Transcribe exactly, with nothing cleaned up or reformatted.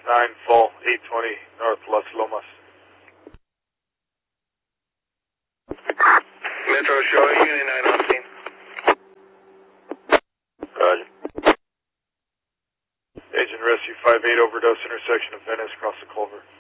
nine full, eight twenty North Las Lomas. Metro show, Unit nine on scene. Roger. Agent Rescue five eight overdose intersection of Venice, across the culvert.